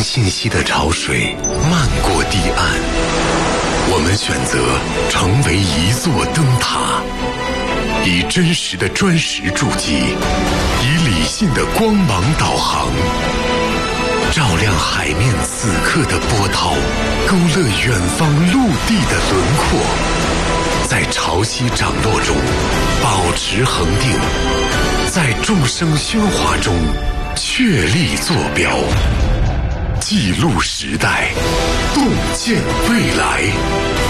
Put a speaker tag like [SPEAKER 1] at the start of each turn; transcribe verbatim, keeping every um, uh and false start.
[SPEAKER 1] 清晰的潮水漫过堤岸，我们选择成为一座灯塔，以真实的砖石筑基，以理性的光芒导航，照亮海面此刻的波涛，勾勒远方陆地的轮廓，在潮汐涨落中保持恒定，在众生喧哗中确立坐标，记录时代，洞见未来。